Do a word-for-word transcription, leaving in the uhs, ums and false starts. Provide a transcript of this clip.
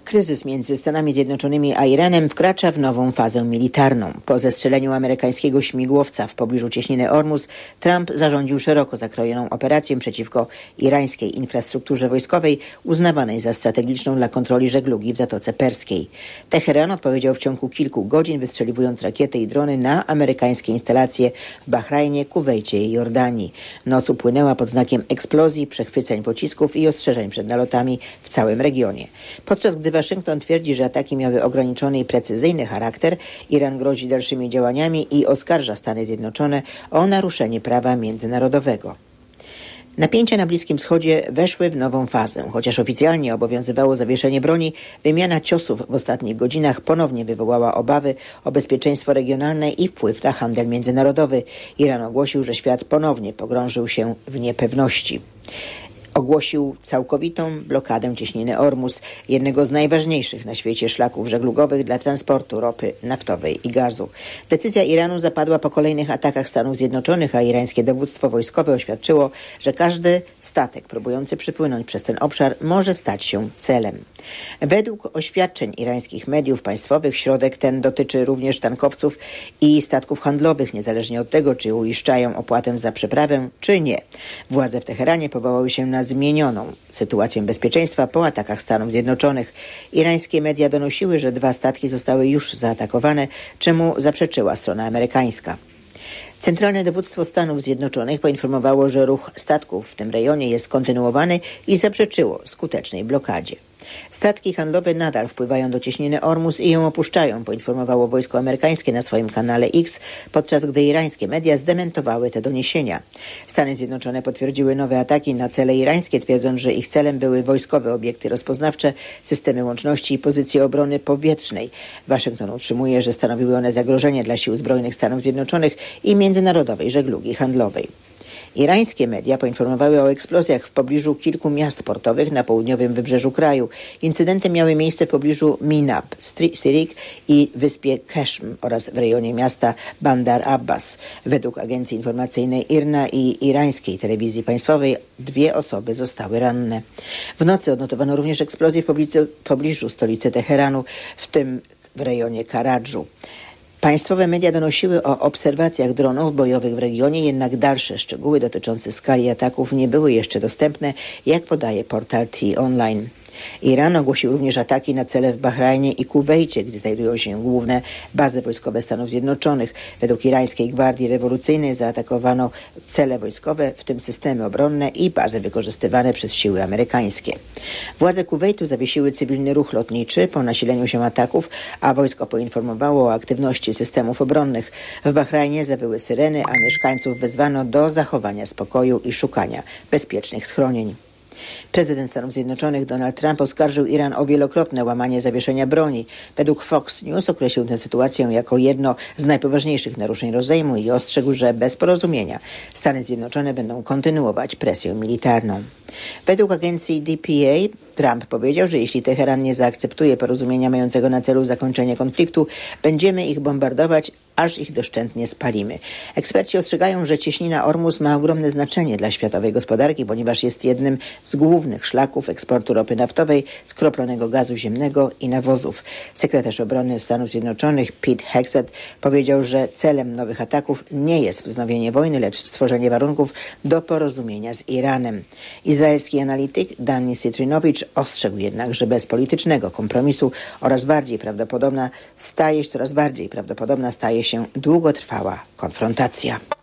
Kryzys między Stanami Zjednoczonymi a Iranem wkracza w nową fazę militarną. Po zestrzeleniu amerykańskiego śmigłowca w pobliżu cieśniny Ormus, Trump zarządził szeroko zakrojoną operację przeciwko irańskiej infrastrukturze wojskowej uznawanej za strategiczną dla kontroli żeglugi w Zatoce Perskiej. Teheran odpowiedział w ciągu kilku godzin, wystrzeliwując rakiety i drony na amerykańskie instalacje w Bahrajnie, Kuwejcie i Jordanii. Noc upłynęła pod znakiem eksplozji, przechwyceń pocisków i ostrzeżeń przed nalotami w całym regionie. Podczas gdy Waszyngton twierdzi, że ataki miały ograniczony i precyzyjny charakter, Iran grozi dalszymi działaniami i oskarża Stany Zjednoczone o naruszenie prawa międzynarodowego. Napięcia na Bliskim Wschodzie weszły w nową fazę. Chociaż oficjalnie obowiązywało zawieszenie broni, wymiana ciosów w ostatnich godzinach ponownie wywołała obawy o bezpieczeństwo regionalne i wpływ na handel międzynarodowy. Iran ogłosił, że świat ponownie pogrążył się w niepewności. Ogłosił całkowitą blokadę cieśniny Ormus, jednego z najważniejszych na świecie szlaków żeglugowych dla transportu ropy naftowej i gazu. Decyzja Iranu zapadła po kolejnych atakach Stanów Zjednoczonych, a irańskie dowództwo wojskowe oświadczyło, że każdy statek próbujący przypłynąć przez ten obszar może stać się celem. Według oświadczeń irańskich mediów państwowych środek ten dotyczy również tankowców i statków handlowych, niezależnie od tego, czy uiszczają opłatę za przeprawę, czy nie. Władze w Teheranie powołały się na zmienioną sytuację bezpieczeństwa po atakach Stanów Zjednoczonych. Irańskie media donosiły, że dwa statki zostały już zaatakowane, czemu zaprzeczyła strona amerykańska. Centralne Dowództwo Stanów Zjednoczonych poinformowało, że ruch statków w tym rejonie jest kontynuowany i zaprzeczyło skutecznej blokadzie. Statki handlowe nadal wpływają do cieśniny Ormus i ją opuszczają, poinformowało wojsko amerykańskie na swoim kanale X, podczas gdy irańskie media zdementowały te doniesienia. Stany Zjednoczone potwierdziły nowe ataki na cele irańskie, twierdząc, że ich celem były wojskowe obiekty rozpoznawcze, systemy łączności i pozycje obrony powietrznej. Waszyngton utrzymuje, że stanowiły one zagrożenie dla sił zbrojnych Stanów Zjednoczonych i międzynarodowej żeglugi handlowej. Irańskie media poinformowały o eksplozjach w pobliżu kilku miast portowych na południowym wybrzeżu kraju. Incydenty miały miejsce w pobliżu Minab, Sirik i wyspie Keshm oraz w rejonie miasta Bandar Abbas. Według agencji informacyjnej I R N A i irańskiej telewizji państwowej dwie osoby zostały ranne. W nocy odnotowano również eksplozje w pobliżu, w pobliżu stolicy Teheranu, w tym w rejonie Karadżu. Państwowe media donosiły o obserwacjach dronów bojowych w regionie, jednak dalsze szczegóły dotyczące skali ataków nie były jeszcze dostępne, jak podaje portal T-Online. Iran ogłosił również ataki na cele w Bahrajnie i Kuwejcie, gdzie znajdują się główne bazy wojskowe Stanów Zjednoczonych. Według irańskiej Gwardii Rewolucyjnej zaatakowano cele wojskowe, w tym systemy obronne i bazy wykorzystywane przez siły amerykańskie. Władze Kuwejtu zawiesiły cywilny ruch lotniczy po nasileniu się ataków, a wojsko poinformowało o aktywności systemów obronnych. W Bahrajnie zawyły syreny, a mieszkańców wezwano do zachowania spokoju i szukania bezpiecznych schronień. Prezydent Stanów Zjednoczonych Donald Trump oskarżył Iran o wielokrotne łamanie zawieszenia broni. Według Fox News określił tę sytuację jako jedno z najpoważniejszych naruszeń rozejmu i ostrzegł, że bez porozumienia Stany Zjednoczone będą kontynuować presję militarną. Według agencji D P A Trump powiedział, że jeśli Teheran nie zaakceptuje porozumienia mającego na celu zakończenie konfliktu, będziemy ich bombardować, aż ich doszczętnie spalimy. Eksperci ostrzegają, że cieśnina Ormus ma ogromne znaczenie dla światowej gospodarki, ponieważ jest jednym z głównych szlaków eksportu ropy naftowej, skroplonego gazu ziemnego i nawozów. Sekretarz obrony Stanów Zjednoczonych Pete Hegseth powiedział, że celem nowych ataków nie jest wznowienie wojny, lecz stworzenie warunków do porozumienia z Iranem. Izraelski analityk Danny Citrinowicz ostrzegł jednak, że bez politycznego kompromisu oraz bardziej prawdopodobna staje, coraz bardziej prawdopodobna staje się długotrwała konfrontacja.